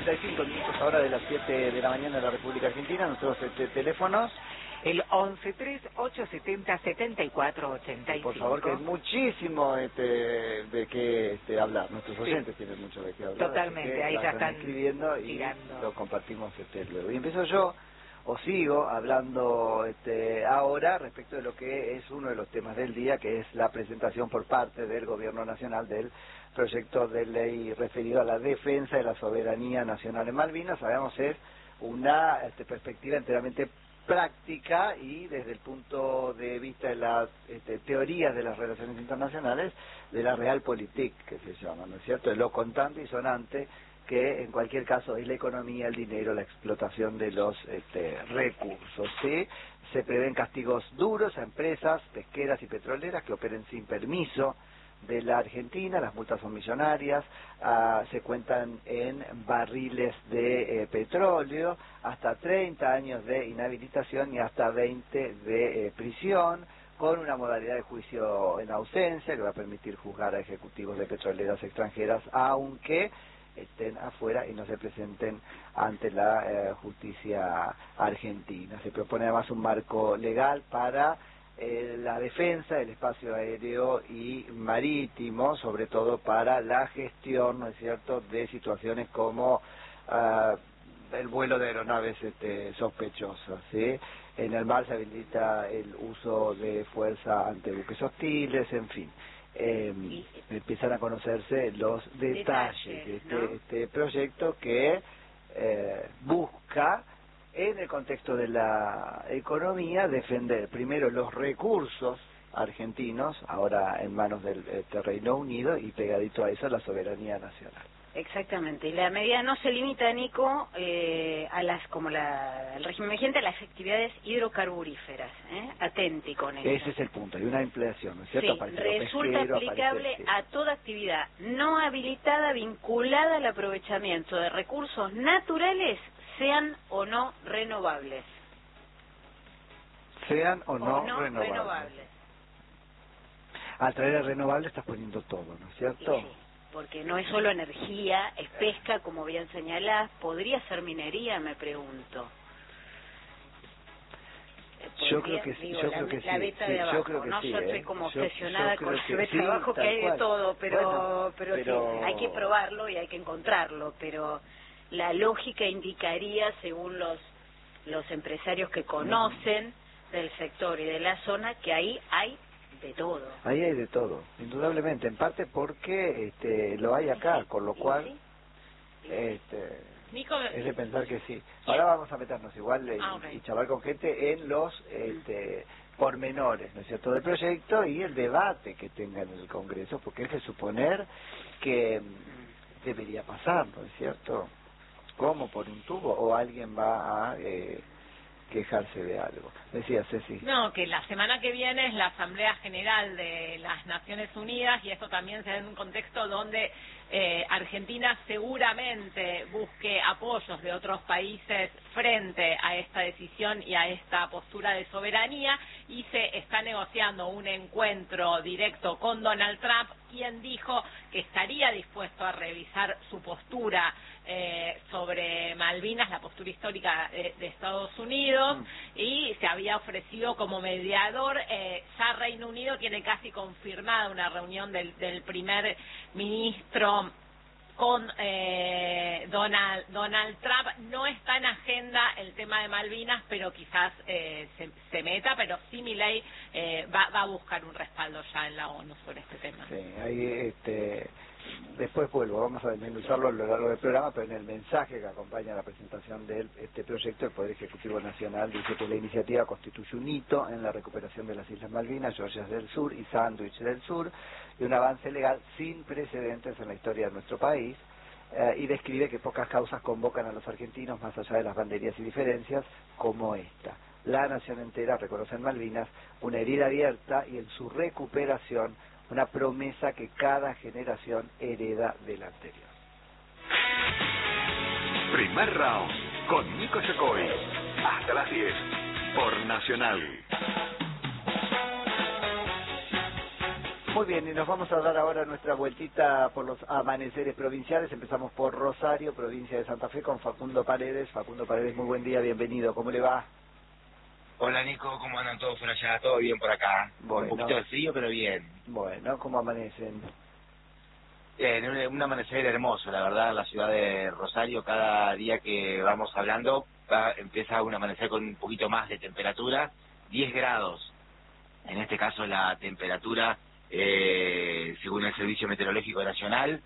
35 minutos ahora de las 7 de la mañana en la República Argentina. Nuestros teléfonos. El 113870-7485. Por favor, que hay muchísimo de qué hablar. Nuestros oyentes tienen mucho de qué hablar. Totalmente, ahí ya están escribiendo tirando. Y lo compartimos luego. Y empiezo yo, o sigo hablando ahora respecto de lo que es uno de los temas del día, que es la presentación por parte del Gobierno Nacional del proyecto de ley referido a la defensa de la soberanía nacional en Malvinas. Sabemos es una perspectiva enteramente práctica y desde el punto de vista de las teorías de las relaciones internacionales, de la realpolitik, que se llama, ¿no es cierto?, de lo contante y sonante, que en cualquier caso es la economía, el dinero, la explotación de los recursos, ¿sí? Se prevén castigos duros a empresas pesqueras y petroleras que operen sin permiso de la Argentina. Las multas son millonarias, se cuentan en barriles de petróleo, hasta 30 años de inhabilitación y hasta 20 de prisión, con una modalidad de juicio en ausencia que va a permitir juzgar a ejecutivos de petroleras extranjeras, aunque estén afuera y no se presenten ante la justicia argentina. Se propone además un marco legal para la defensa del espacio aéreo y marítimo, sobre todo para la gestión, ¿no es cierto?, de situaciones como el vuelo de aeronaves sospechosas, ¿sí? En el mar se habilita el uso de fuerza ante buques hostiles, en fin. Empiezan a conocerse los detalles de este proyecto que busca, en el contexto de la economía, defender primero los recursos argentinos, ahora en manos del Reino Unido, y pegadito a eso la soberanía nacional. Exactamente, y la medida no se limita, Nico, a las, como el régimen vigente, a las actividades hidrocarburíferas, atenti con eso. Ese es el punto, hay una ampliación, ¿no es cierto? Sí, resulta aplicable a toda actividad no habilitada vinculada al aprovechamiento de recursos naturales, sean o no renovables. Sean o no renovables. Al traer el renovable estás poniendo todo, ¿no es cierto? Sí, porque no es solo energía, es pesca, como bien señalás, podría ser minería, me pregunto. Yo creo que sí, yo creo que sí. La beta de abajo, yo creo que ¿no? sí, Yo estoy como obsesionada con la beta sí, de abajo, que hay de todo, pero sí, hay que probarlo y hay que encontrarlo, pero la lógica indicaría, según los empresarios que conocen del sector y de la zona, que ahí hay de todo. Ahí hay de todo, indudablemente, en parte porque lo hay acá, con lo cual Nico, es de pensar que sí. Ahora vamos a meternos igual y charlar con gente en los pormenores, ¿no es cierto?, del proyecto y el debate que tenga en el Congreso, porque es de suponer que debería pasar, ¿no es cierto?, como por un tubo, o alguien va a quejarse de algo. Decía Ceci. No, que la semana que viene es la Asamblea General de las Naciones Unidas y eso también se da en un contexto donde Argentina seguramente busque apoyos de otros países frente a esta decisión y a esta postura de soberanía, y se está negociando un encuentro directo con Donald Trump, quien dijo que estaría dispuesto a revisar su postura sobre Malvinas, la postura histórica de Estados Unidos, y se había ofrecido como mediador. Ya Reino Unido tiene casi confirmada una reunión del primer ministro con Donald Trump. No está en agenda el tema de Malvinas, pero quizás se meta, pero sí Milei va a buscar un respaldo ya en la ONU sobre este tema. Sí, ahí después vamos a desmenuzarlo a lo largo del programa, pero en el mensaje que acompaña la presentación de este proyecto, el Poder Ejecutivo Nacional dice que la iniciativa constituye un hito en la recuperación de las Islas Malvinas, Georgias del Sur y Sandwich del Sur, y un avance legal sin precedentes en la historia de nuestro país, y describe que pocas causas convocan a los argentinos más allá de las banderías y diferencias como esta. La nación entera reconoce en Malvinas una herida abierta y en su recuperación una promesa que cada generación hereda de la anterior. Primer round con Nico Yacoy. Hasta las 10 por Nacional. Muy bien, y nos vamos a dar ahora nuestra vueltita por los amaneceres provinciales. Empezamos por Rosario, provincia de Santa Fe, con Facundo Paredes. Facundo Paredes, muy buen día, bienvenido. ¿Cómo le va? Hola Nico, ¿cómo andan todos por allá? ¿Todo bien por acá? Bueno. Un poquito de frío, pero bien. Bueno, ¿cómo amanecen? Un amanecer hermoso, la verdad, la ciudad de Rosario, cada día que vamos hablando, empieza un amanecer con un poquito más de temperatura, 10 grados. En este caso la temperatura, según el Servicio Meteorológico Nacional,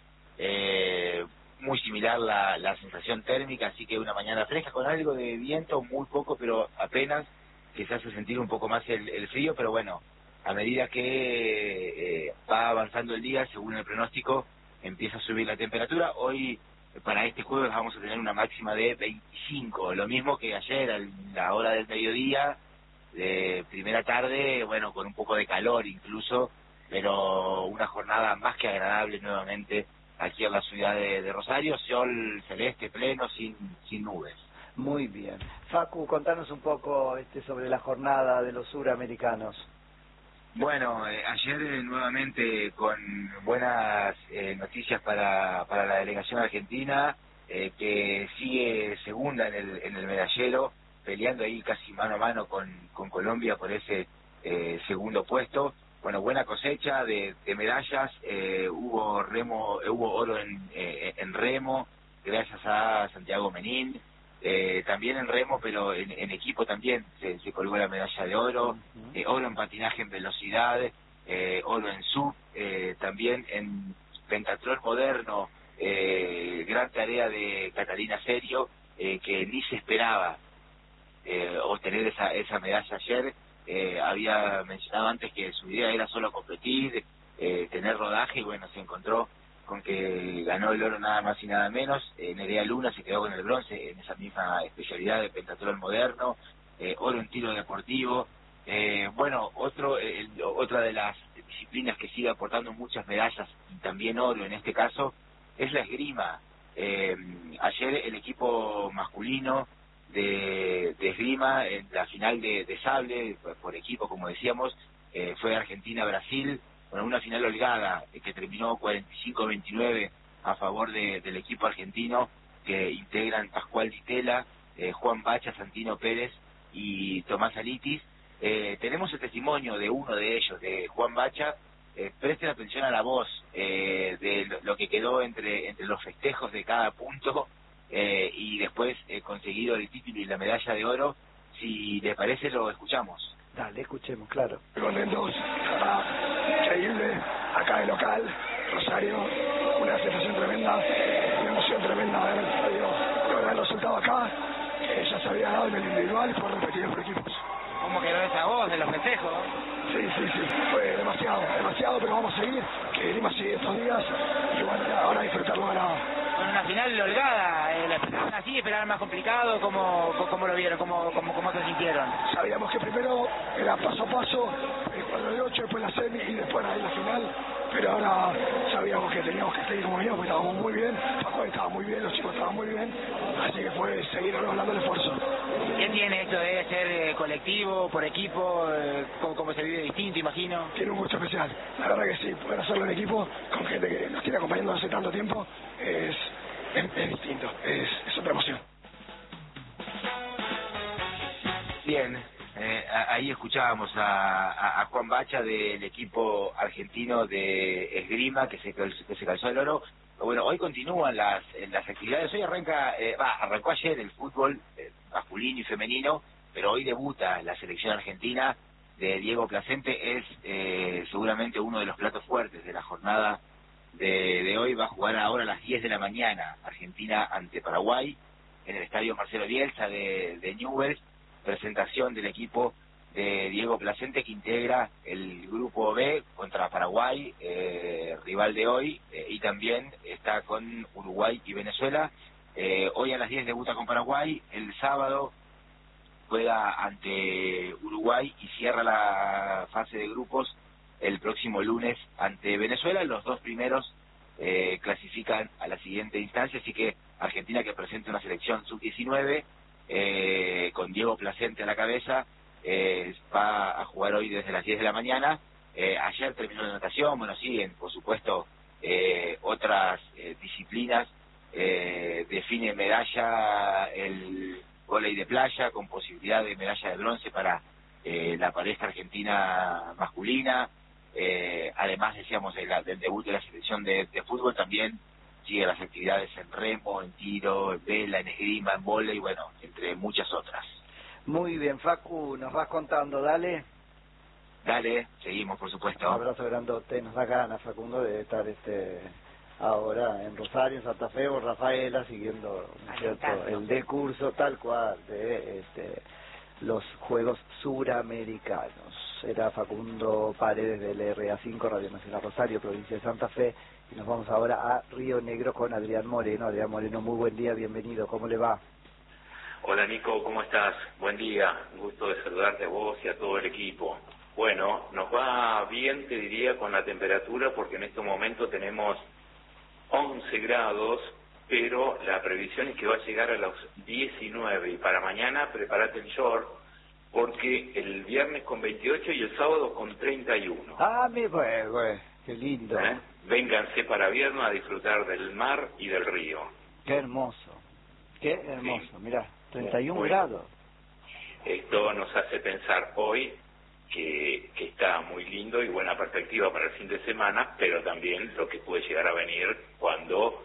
muy similar la sensación térmica, así que una mañana fresca con algo de viento, muy poco, pero apenas, que se hace sentir un poco más el frío, pero bueno, a medida que va avanzando el día, según el pronóstico, empieza a subir la temperatura. Hoy, para este jueves, vamos a tener una máxima de 25, lo mismo que ayer, a la hora del mediodía, de primera tarde, bueno, con un poco de calor incluso, pero una jornada más que agradable nuevamente aquí en la ciudad de Rosario, sol celeste pleno, sin nubes. Muy bien. Facu, contanos un poco sobre la jornada de los suramericanos. Bueno, ayer nuevamente con buenas noticias para la delegación argentina, que sigue segunda en el medallero, peleando ahí casi mano a mano con Colombia por ese segundo puesto. Bueno, buena cosecha de medallas, hubo oro en remo, gracias a Santiago Menín. También en remo, pero en equipo también se colgó la medalla de oro, oro en patinaje en velocidad, oro en sub, también en pentatlón moderno, gran tarea de Catalina Serio, que ni se esperaba obtener esa medalla ayer. Había mencionado antes que su idea era solo competir, tener rodaje, y bueno, se encontró con que ganó el oro nada más y nada menos. Nerea Luna se quedó con el bronce en esa misma especialidad de pentatlón moderno, oro en tiro deportivo. Bueno, otra de las disciplinas que sigue aportando muchas medallas y también oro en este caso es la esgrima. Ayer el equipo masculino de esgrima en la final de sable por equipo, como decíamos, fue Argentina-Brasil. Bueno, una final holgada que terminó 45-29 a favor del equipo argentino, que integran Pascual Ditela, Juan Bacha, Santino Pérez y Tomás Alitis. Tenemos el testimonio de uno de ellos, de Juan Bacha. Presten atención a la voz de lo que quedó entre los festejos de cada punto y después conseguido el título y la medalla de oro. Si le parece, lo escuchamos. Dale, escuchemos, claro. Contentos, increíble, acá de local, Rosario, una sensación tremenda, una emoción tremenda haber lograr el resultado acá, que ya se había dado en el individual y por repetir por equipos. ¿Cómo quedó esa voz de los festejos? Sí, fue demasiado, pero vamos a seguir, que venimos así estos días, y bueno, ahora disfrutarlo ganado. Con una final holgada, ¿la esperaban así, esperaban más complicado? ¿Cómo lo vieron? ¿Cómo se sintieron? Sabíamos que primero era paso a paso, el cuadro de 8, después la semi y después ahí la final, pero ahora sabíamos que teníamos que seguir como veníamos, porque estábamos muy bien, Paco estaba muy bien, los chicos estaban muy bien, así que fue seguir hablando el esfuerzo. ¿Qué tiene esto de ser colectivo, por equipo, cómo se vive distinto, imagino? Tiene un gusto especial, la verdad que sí, poder hacerlo en equipo con gente que nos tiene acompañando hace tanto tiempo es distinto, es otra emoción. Bien, ahí escuchábamos a Juan Bacha del equipo argentino de esgrima que se calzó el oro. Bueno, hoy continúan las actividades. Hoy arrancó ayer el fútbol masculino y femenino, pero hoy debuta la selección argentina de Diego Placente. Es seguramente uno de los platos fuertes de la jornada de hoy. Va a jugar ahora a las 10 de la mañana Argentina ante Paraguay en el estadio Marcelo Bielsa de Newell's. Presentación del equipo de Diego Placente, que integra el grupo B contra Paraguay, rival de hoy, y también está con Uruguay y Venezuela. Hoy a las 10 debuta con Paraguay, el sábado juega ante Uruguay y cierra la fase de grupos el próximo lunes ante Venezuela. Los dos primeros clasifican a la siguiente instancia, así que Argentina, que presenta una selección sub-19 con Diego Placente a la cabeza, va a jugar hoy desde las 10 de la mañana Ayer terminó la natación, bueno, siguen, por supuesto, otras disciplinas. Define medalla el vóley de playa con posibilidad de medalla de bronce para la pareja argentina masculina. Además, decíamos, del debut de la selección de fútbol, también sigue las actividades en remo, en tiro, en vela, en esgrima, en vóley, bueno, entre muchas otras. Muy bien, Facu, nos vas contando, dale. Dale, seguimos, por supuesto. Un abrazo grandote, nos da ganas, Facundo, de estar ahora en Rosario, en Santa Fe, o Rafaela, siguiendo, ¿no es cierto?, el de curso tal cual de los Juegos Suramericanos. Era Facundo Paredes del RA5, Radio Nacional Rosario, provincia de Santa Fe, y nos vamos ahora a Río Negro con Adrián Moreno. Adrián Moreno, muy buen día, bienvenido, ¿cómo le va? Hola Nico, ¿cómo estás? Buen día, un gusto de saludarte a vos y a todo el equipo. Bueno, nos va bien, te diría, con la temperatura, porque en este momento tenemos 11 grados, pero la previsión es que va a llegar a los 19, y para mañana prepárate el short, porque el viernes con 28 y el sábado con 31. Ah, güey, qué lindo. Vénganse para viernes a disfrutar del mar y del río. Qué hermoso, sí. Mirá, 31 Bueno, grados. Esto nos hace pensar hoy que está muy lindo y buena perspectiva para el fin de semana, pero también lo que puede llegar a venir cuando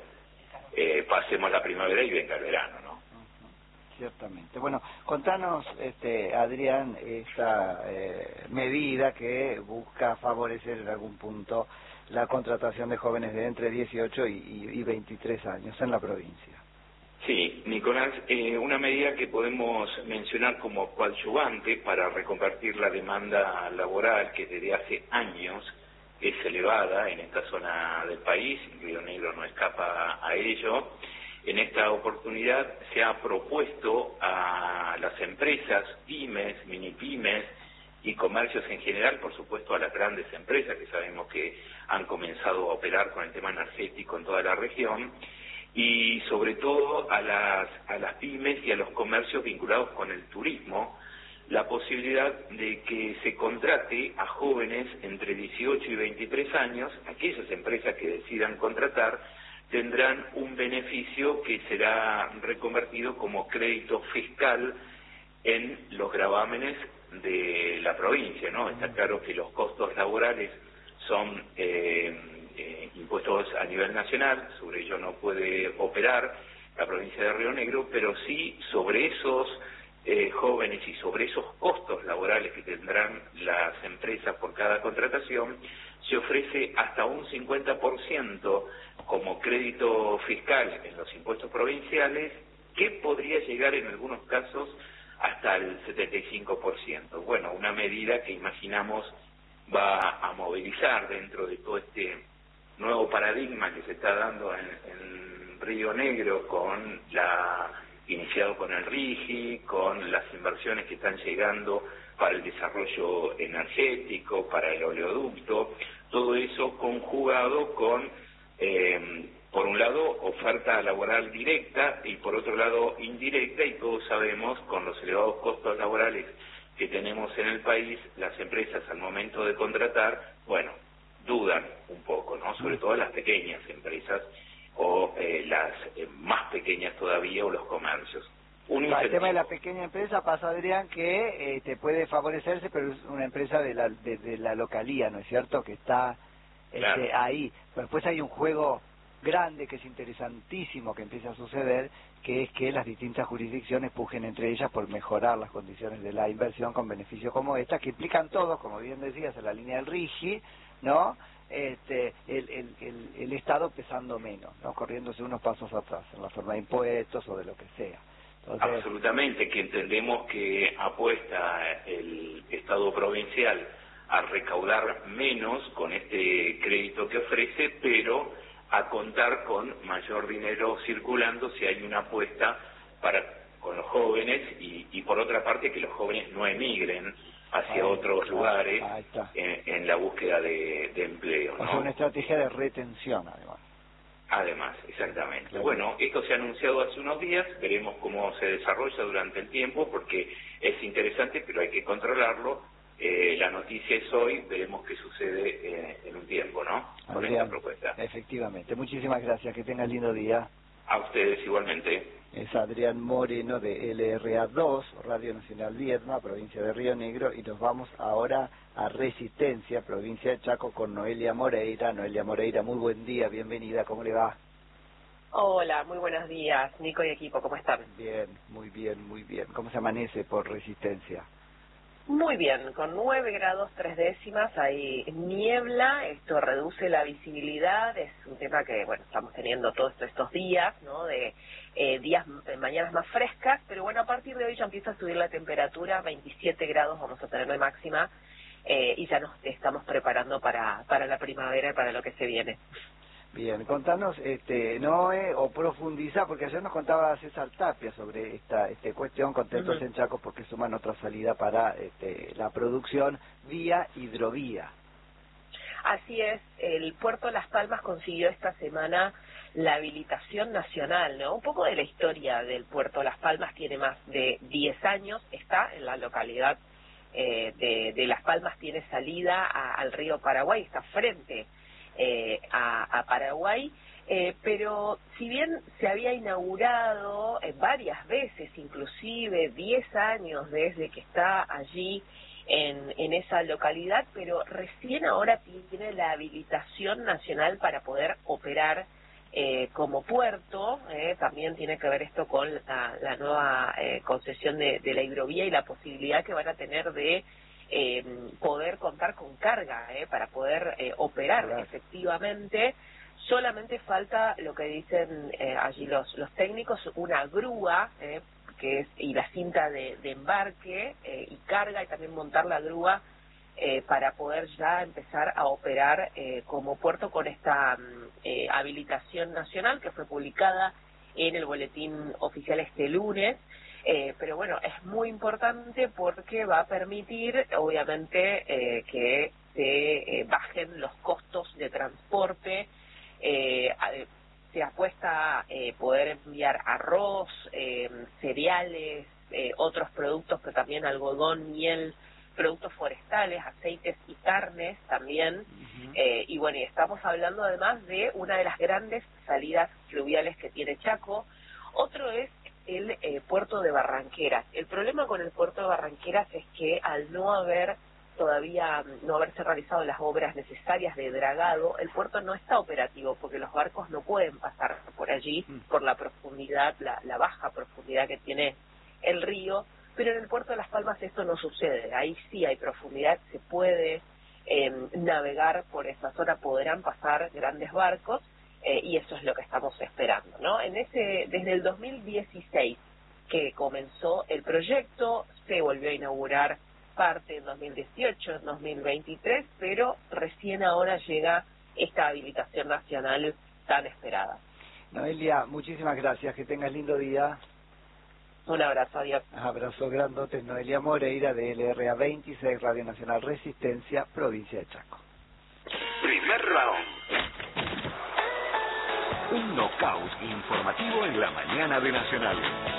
pasemos la primavera y venga el verano, ¿no? Ciertamente. Bueno, contanos, Adrián, esta medida que busca favorecer en algún punto la contratación de jóvenes de entre 18 y 23 años en la provincia. Sí, Nicolás, una medida que podemos mencionar como coadyuvante para reconvertir la demanda laboral, que desde hace años es elevada en esta zona del país, Río Negro no escapa a ello. En esta oportunidad se ha propuesto a las empresas, pymes, mini pymes y comercios en general, por supuesto a las grandes empresas que sabemos que han comenzado a operar con el tema energético en toda la región, y sobre todo a las pymes y a los comercios vinculados con el turismo, la posibilidad de que se contrate a jóvenes entre 18 y 23 años. Aquellas empresas que decidan contratar tendrán un beneficio que será reconvertido como crédito fiscal en los gravámenes de la provincia, ¿no? Está claro que los costos laborales son impuestos a nivel nacional, sobre ello no puede operar la provincia de Río Negro, pero sí sobre esos jóvenes y sobre esos costos laborales que tendrán las empresas por cada contratación, se ofrece hasta un 50% como crédito fiscal en los impuestos provinciales, que podría llegar en algunos casos hasta el 75%. Bueno, una medida que imaginamos va a movilizar dentro de todo este nuevo paradigma que se está dando en Río Negro, iniciado con el RIGI, con las inversiones que están llegando para el desarrollo energético, para el oleoducto, todo eso conjugado con, por un lado, oferta laboral directa y por otro lado indirecta, y todos sabemos, con los elevados costos laborales que tenemos en el país, las empresas al momento de contratar, bueno, dudan un poco, ¿no? Sobre todo las pequeñas empresas o las más pequeñas todavía, o los comercios. El tema de la pequeña empresa pasa, Adrián, que te puede favorecerse, pero es una empresa de la localía, ¿no es cierto?, que está claro, ahí. Pero después hay un juego grande que es interesantísimo que empieza a suceder, que es que las distintas jurisdicciones pujen entre ellas por mejorar las condiciones de la inversión con beneficios como esta, que implican todos, como bien decías, en la línea del RIGI, ¿no?, el Estado pesando menos, ¿no?, corriéndose unos pasos atrás en la forma de impuestos o de lo que sea. Entonces, absolutamente, que entendemos que apuesta el Estado provincial a recaudar menos con este crédito que ofrece, pero a contar con mayor dinero circulando si hay una apuesta con los jóvenes y por otra parte que los jóvenes no emigren hacia otros lugares en la búsqueda de empleo, ¿no? O sea, una estrategia de retención, Además, exactamente. Claro. Bueno, esto se ha anunciado hace unos días, veremos cómo se desarrolla durante el tiempo, porque es interesante, pero hay que controlarlo. La noticia es hoy, veremos qué sucede en un tiempo, ¿no? Con Adrián, esta propuesta. Efectivamente. Muchísimas gracias. Que tengan lindo día. A ustedes igualmente. Es Adrián Moreno de LRA2, Radio Nacional Viedma, provincia de Río Negro, y nos vamos ahora a Resistencia, provincia de Chaco, con Noelia Moreira. Noelia Moreira, muy buen día, bienvenida, ¿cómo le va? Hola, muy buenos días, Nico y equipo, ¿cómo están? Bien, muy bien, muy bien. ¿Cómo se amanece por Resistencia? Muy bien, con 9 grados 3 décimas, hay niebla, esto reduce la visibilidad, es un tema que, bueno, estamos teniendo todos estos días, ¿no?, de mañanas más frescas, pero bueno, a partir de hoy ya empieza a subir la temperatura, 27 grados vamos a tener de máxima, y ya nos estamos preparando para la primavera y para lo que se viene. Bien, contanos, Noé, o profundiza, porque ayer nos contaba César Tapia sobre esta cuestión, contentos en Chaco porque suman otra salida para la producción vía hidrovía. Así es, el Puerto Las Palmas consiguió esta semana la habilitación nacional, ¿no? Un poco de la historia del Puerto Las Palmas, tiene más de 10 años, está en la localidad de Las Palmas, tiene salida al río Paraguay, está frente a Paraguay, pero si bien se había inaugurado varias veces, inclusive 10 años desde que está allí en esa localidad, pero recién ahora tiene la habilitación nacional para poder operar como puerto. También tiene que ver esto con la nueva concesión de la hidrovía y la posibilidad que van a tener de poder contar con carga para poder operar efectivamente. Solamente falta lo que dicen allí los técnicos, una grúa que es, y la cinta de embarque y carga, y también montar la grúa para poder ya empezar a operar como puerto con esta habilitación nacional que fue publicada en el boletín oficial este lunes. Pero bueno, es muy importante porque va a permitir, obviamente, que se bajen los costos de transporte. Se apuesta a poder enviar arroz, cereales, otros productos, pero también algodón, miel, productos forestales, aceites y carnes también. Y bueno, y estamos hablando además de una de las grandes salidas fluviales que tiene Chaco. Otro es el puerto de Barranqueras. El problema con el puerto de Barranqueras es que al no haberse realizado las obras necesarias de dragado, el puerto no está operativo porque los barcos no pueden pasar por allí por la profundidad, la baja profundidad que tiene el río. Pero en el puerto de Las Palmas esto no sucede, ahí sí hay profundidad, se puede navegar por esa zona, podrán pasar grandes barcos. Y eso es lo que estamos esperando, ¿no? Desde el 2016 que comenzó el proyecto, se volvió a inaugurar parte en 2018, en 2023, pero recién ahora llega esta habilitación nacional tan esperada. Noelia, muchísimas gracias, que tengas lindo día. Un abrazo, adiós. Abrazo grandote, Noelia Moreira de LRA 26, Radio Nacional Resistencia, provincia de Chaco. Primer round. Un knockout informativo en la mañana de Nacional.